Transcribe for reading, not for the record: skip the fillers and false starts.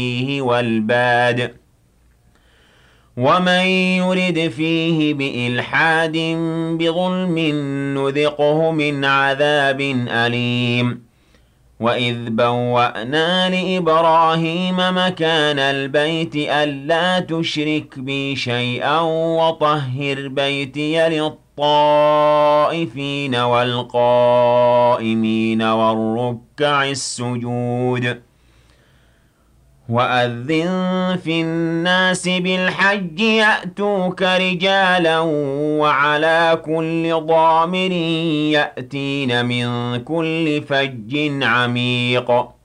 والباد ومن يرد فيه بإلحاد بظلم نذقه من عذاب أليم وإذ بوأنا لإبراهيم مكان البيت ألا تشرك بي شيئا وطهر بيتي للطائفين والقائمين والركع السجود وأذن في الناس بالحج يأتوك رجالا وعلى كل ضامر يأتين من كل فج عميق